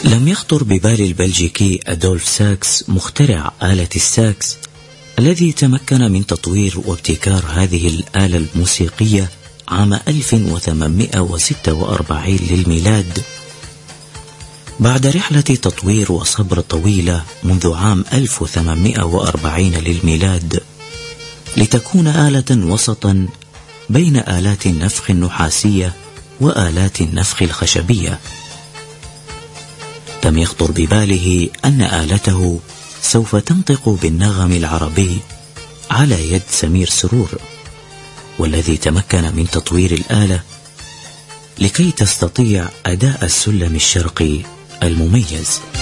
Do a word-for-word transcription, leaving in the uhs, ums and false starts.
لم يخطر ببال البلجيكي أدولف ساكس مخترع آلة الساكس الذي تمكن من تطوير وابتكار هذه الآلة الموسيقية عام ألف وثمانمائة وستة وأربعين للميلاد، بعد رحلة تطوير وصبر طويلة منذ عام ألف وثمانمائة وأربعين للميلاد، لتكون آلة وسطا بين آلات النفخ النحاسية وآلات النفخ الخشبية. لم يخطر بباله أن آلته سوف تنطق بالنغم العربي على يد سمير سرور، والذي تمكن من تطوير الآلة لكي تستطيع أداء السلم الشرقي المميز.